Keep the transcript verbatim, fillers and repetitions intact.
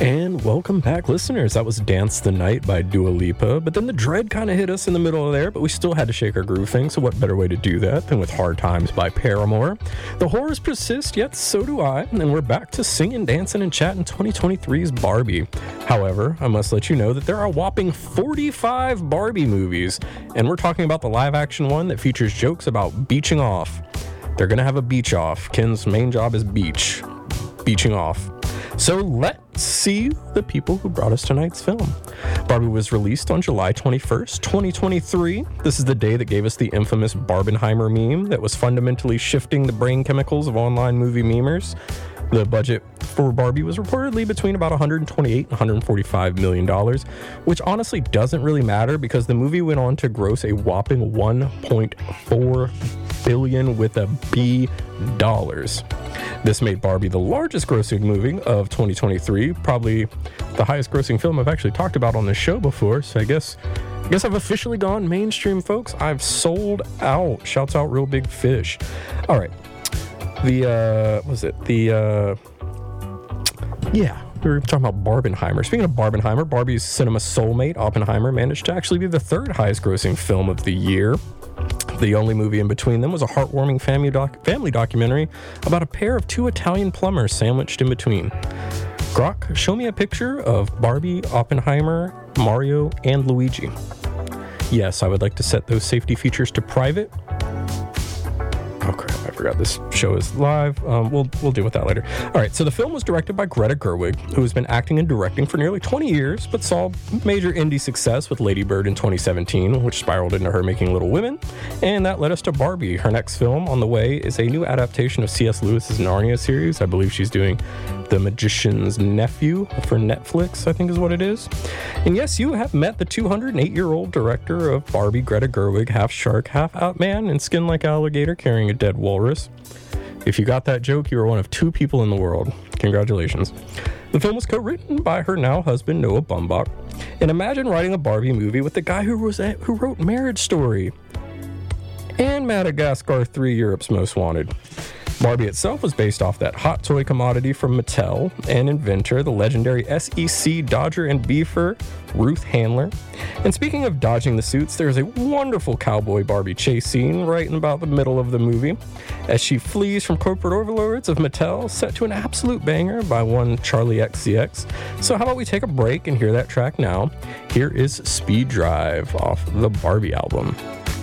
And welcome back, listeners. That was Dance the Night by Dua Lipa, but then the dread kind of hit us in the middle of there, but we still had to shake our groove thing, so what better way to do that than with Hard Times by Paramore? The horrors persist, yet so do I, and we're back to singing, dancing, and chatting twenty twenty-three's Barbie. However, I must let you know that there are a whopping forty-five Barbie movies, and we're talking about the live-action one that features jokes about beaching off. They're gonna have a beach off. Ken's main job is beach. Beaching off. So let's see the people who brought us tonight's film. Barbie was released on July twenty-first, twenty twenty-three. This is the day that gave us the infamous Barbenheimer meme that was fundamentally shifting the brain chemicals of online movie memers. The budget for Barbie was reportedly between about one hundred twenty-eight and one hundred forty-five million dollars, which honestly doesn't really matter because the movie went on to gross a whopping one point four billion with a B dollars. This made Barbie the largest grossing movie of twenty twenty-three, probably the highest grossing film I've actually talked about on this show before, so I guess I guess I've officially gone mainstream, folks. I've sold out. Shouts out Real Big Fish. All right. The, uh, what was it? The, uh, yeah, we were talking about Barbenheimer. Speaking of Barbenheimer, Barbie's cinema soulmate, Oppenheimer, managed to actually be the third highest grossing film of the year. The only movie in between them was a heartwarming family, doc- family documentary about a pair of two Italian plumbers sandwiched in between. Grok, show me a picture of Barbie, Oppenheimer, Mario, and Luigi. Yes, I would like to set those safety features to private. Oh crap, I forgot this show is live. Um, we'll we'll deal with that later. All right, so the film was directed by Greta Gerwig, who has been acting and directing for nearly twenty years, but saw major indie success with Lady Bird in twenty seventeen, which spiraled into her making Little Women, and that led us to Barbie. Her next film on the way is a new adaptation of C S Lewis's Narnia series. I believe she's doing The Magician's Nephew for Netflix, I think is what it is. And yes, you have met the two hundred eight-year-old director of Barbie, Greta Gerwig, half shark, half out man, and skin like alligator, carrying a dead walrus. If you got that joke, you are one of two people in the world. Congratulations. The film was co-written by her now husband, Noah Baumbach. And imagine writing a Barbie movie with the guy who, was at, who wrote Marriage Story and Madagascar three, Europe's Most Wanted. Barbie itself was based off that hot toy commodity from Mattel and inventor, the legendary S E C Dodger and Beefer, Ruth Handler. And speaking of dodging the suits, there's a wonderful cowboy Barbie chase scene right in about the middle of the movie as she flees from corporate overlords of Mattel, set to an absolute banger by one Charlie X C X. So how about we take a break and hear that track now? Here is Speed Drive off the Barbie album.